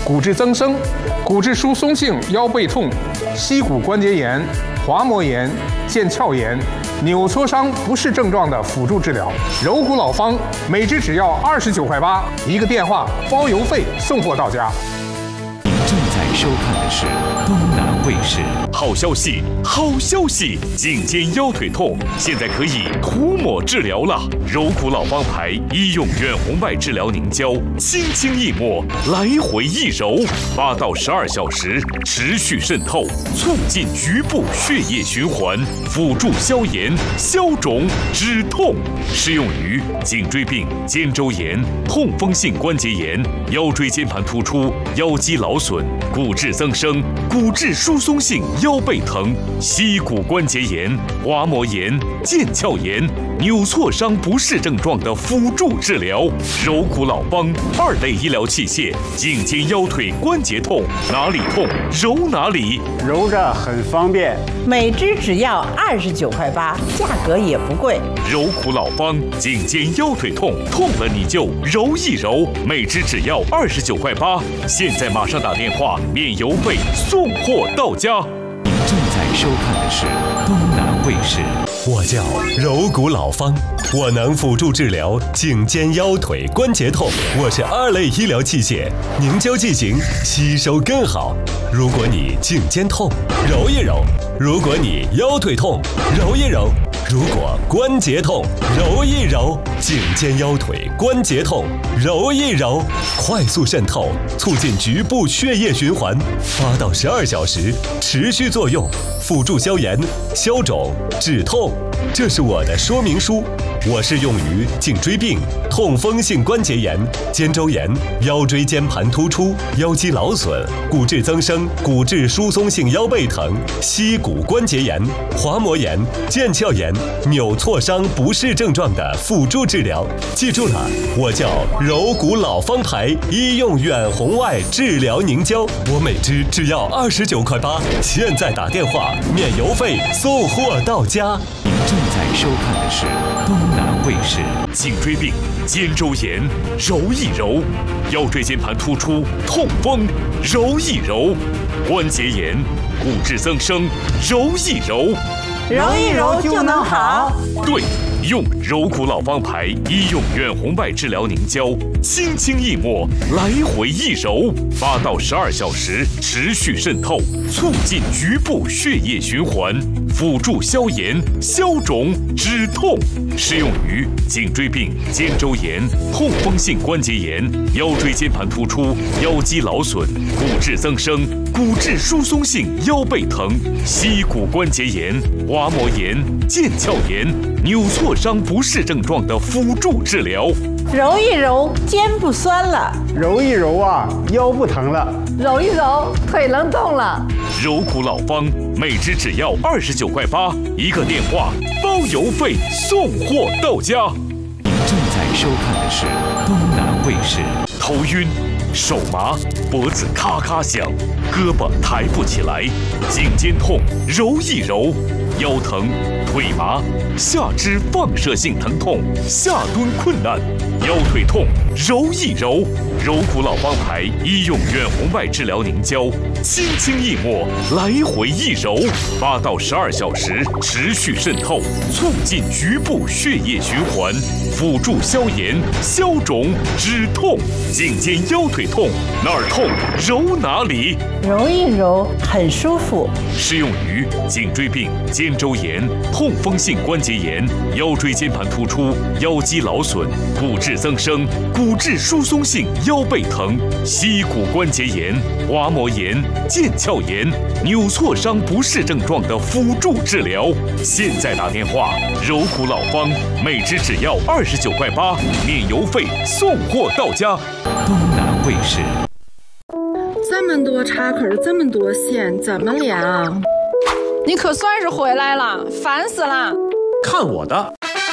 骨质增生、骨质疏松性腰背痛、膝骨关节炎、滑膜炎、腱鞘炎、扭挫伤不适症状的辅助治疗。柔骨老方每支只要29.8块，一个电话包邮费送货到家。 正在收看的是东南卫视。好消息，好消息！颈肩腰腿痛现在可以涂抹治疗了。柔骨老方牌医用远红外治疗凝胶，轻轻一抹，来回一揉，8到12小时，持续渗透，促进局部血液循环，辅助消炎、消肿、止痛。适用于颈椎病、肩周炎、痛风性关节炎、腰椎间盘突出、腰肌劳损、骨质增生、骨质疏松性腰背疼、膝骨关节炎、滑膜炎、腱鞘炎、扭挫伤不适症状的辅助治疗。柔骨老方2类医疗器械，颈肩腰腿关节痛，哪里痛揉哪里， 揉着很方便。 每支只要29.8块，价格也不贵。 柔骨老方颈肩腰腿痛，痛了你就揉一揉，每支只要29.8块。现在马上打电话，免邮费送货到家。您正在收看的是东南卫视。 我叫柔骨老方，我能辅助治疗颈肩腰腿关节痛。我是2类医疗器械，凝胶剂型吸收更好。如果你颈肩痛，揉一揉；如果你腰腿痛，揉一揉；如果关节痛，揉一揉。颈肩腰腿关节痛，揉一揉，快速渗透，促进局部血液循环，8到12小时，持续作用，辅助消炎、消肿、止痛。这是我的说明书。我适用于颈椎病、痛风性关节炎、肩周炎、腰椎间盘突出、腰肌劳损、骨质增生、骨质疏松性腰背疼、膝骨关节炎、滑膜炎、腱鞘炎、扭挫伤不适症状的辅助治疗。记住了，我叫柔骨老方牌医用远红外治疗凝胶，我每支只要29.8块，现在打电话免邮费送货到家。 您正在收看的是东南卫视。颈椎病、肩周炎揉一揉，腰椎间盘突出、痛风揉一揉，关节炎、骨质增生揉一揉， 揉一揉就能好。 对，用柔骨老方牌医用远红外治疗凝胶，轻轻一抹，来回一揉，8到12小时，持续渗透，促进局部血液循环，辅助消炎、消肿、止痛。适用于颈椎病、肩周炎、痛风性关节炎、腰椎间盘突出、腰肌劳损、骨质增生、骨质疏松性腰背疼、膝骨关节炎、滑膜炎、腱鞘炎、扭挫伤不适症状的辅助治疗。 揉一揉，肩不酸了； 揉一揉啊，腰不疼了； 揉一揉，腿能动了。 柔骨老方每支只要29.8块，一个电话包邮费送货到家。您正在收看的是东南卫视。头晕、手麻、脖子咔咔响，胳膊抬不起来，颈肩痛揉一揉，腰疼、腿麻、下肢放射性疼痛，下蹲困难，腰腿痛揉一揉。柔骨老方牌医用远红外治疗凝胶，轻轻一抹，来回一揉，8到12小时，持续渗透，促进局部血液循环，辅助消炎、消肿、止痛。颈肩腰腿痛，哪儿痛揉哪里， 揉一揉很舒服。 适用于颈椎病、肩周炎、痛风性关节炎、腰椎间盘突出、腰肌劳损、骨质增生、骨质疏松性腰背疼、膝骨关节炎、滑膜炎、腱鞘炎、扭挫伤不适症状的辅助治疗。现在打电话，柔骨老方每支只要29.8块，免邮费送货到家。东南卫视。 这么多插口，这么多线，怎么量？ 你可算是回来了，烦死了！ 看我的！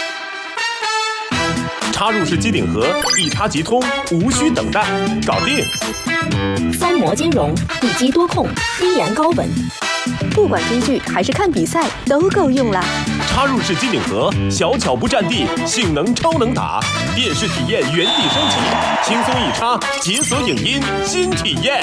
插入式机顶盒，一插即通，无需等待，搞定。 3模兼容，一机多控，低延高稳，不管追剧还是看比赛都够用啦。 插入式机顶盒，小巧不占地，性能超能打，电视体验原地升级，轻松一插，解锁影音新体验。